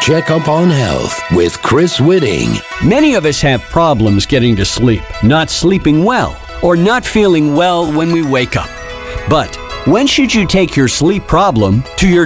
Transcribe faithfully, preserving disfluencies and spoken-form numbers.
Checkup on Health with Chris Whitting. Many of us have problems getting to sleep, not sleeping well, or not feeling well when we wake up. But when should you take your sleep problem to your